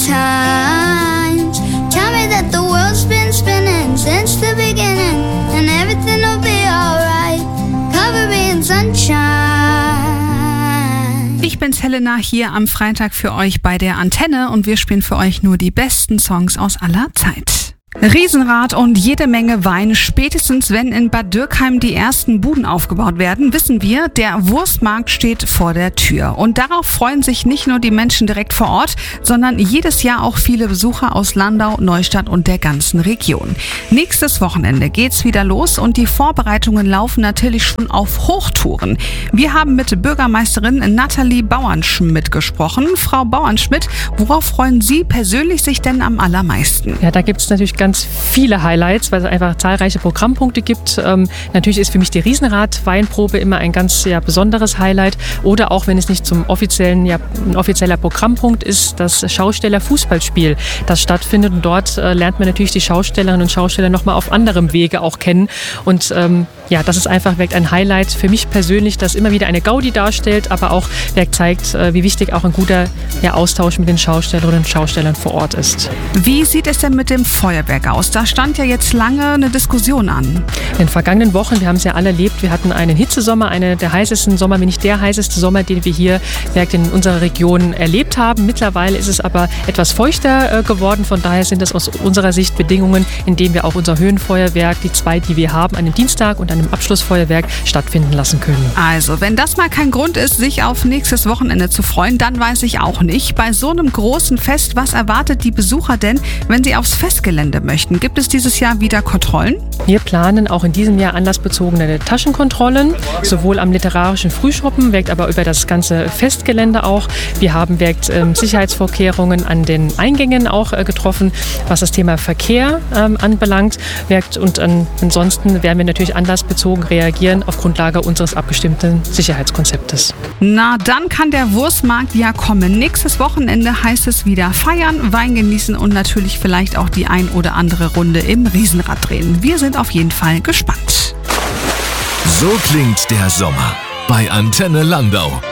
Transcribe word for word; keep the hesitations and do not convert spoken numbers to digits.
times. Tell me that the world's been spinning since the beginning, and everything will be alright. Cover me in sunshine. Ich bin's Helena hier am Freitag für euch bei der Antenne und wir spielen für euch nur die besten Songs aus aller Zeit. Riesenrad und jede Menge Wein. Spätestens wenn in Bad Dürkheim die ersten Buden aufgebaut werden, wissen wir, der Wurstmarkt steht vor der Tür. Und darauf freuen sich nicht nur die Menschen direkt vor Ort, sondern jedes Jahr auch viele Besucher aus Landau, Neustadt und der ganzen Region. Nächstes Wochenende geht's wieder los und die Vorbereitungen laufen natürlich schon auf Hochtouren. Wir haben mit Bürgermeisterin Nathalie Bauernschmidt gesprochen. Frau Bauernschmidt, worauf freuen Sie persönlich sich denn am allermeisten? Ja, da gibt's natürlich ganz viele Highlights, weil es einfach zahlreiche Programmpunkte gibt. Ähm, natürlich ist für mich die Riesenrad-Weinprobe immer ein ganz ja, besonderes Highlight. Oder auch, wenn es nicht zum offiziellen, ja, ein offizieller Programmpunkt ist, das Schausteller-Fußballspiel, das stattfindet. Und dort äh, lernt man natürlich die Schaustellerinnen und Schausteller nochmal auf anderem Wege auch kennen. Und ähm, ja, das ist einfach wirklich ein Highlight für mich persönlich, das immer wieder eine Gaudi darstellt, aber auch Werk zeigt, äh, wie wichtig auch ein guter ja, Austausch mit den Schaustellerinnen und Schaustellern vor Ort ist. Wie sieht es denn mit dem Feuerwerk aus? Da stand ja jetzt lange eine Diskussion an. In den vergangenen Wochen, wir haben es ja alle erlebt, wir hatten einen Hitzesommer, einen der heißesten Sommer, wenn nicht der heißeste Sommer, den wir hier in unserer Region erlebt haben. Mittlerweile ist es aber etwas feuchter geworden, von daher sind es aus unserer Sicht Bedingungen, in denen wir auch unser Höhenfeuerwerk, die zwei, die wir haben, an einem Dienstag und an einem Abschlussfeuerwerk stattfinden lassen können. Also, wenn das mal kein Grund ist, sich auf nächstes Wochenende zu freuen, dann weiß ich auch nicht. Bei so einem großen Fest, was erwartet die Besucher denn, wenn sie aufs Festgelände möchten? Gibt es dieses Jahr wieder Kontrollen? Wir planen auch in diesem Jahr anlassbezogene Taschenkontrollen, sowohl am literarischen Frühschoppen, wirkt aber über das ganze Festgelände auch. Wir haben wirkt, ähm, Sicherheitsvorkehrungen an den Eingängen auch äh, getroffen, was das Thema Verkehr ähm, anbelangt. Wirkt, und an, ansonsten werden wir natürlich anlassbezogen reagieren auf Grundlage unseres abgestimmten Sicherheitskonzeptes. Na, dann kann der Wurstmarkt ja kommen. Nächstes Wochenende heißt es wieder feiern, Wein genießen und natürlich vielleicht auch die ein oder andere Runde im Riesenrad drehen. Wir sind auf jeden Fall gespannt. So klingt der Sommer bei Antenne Landau.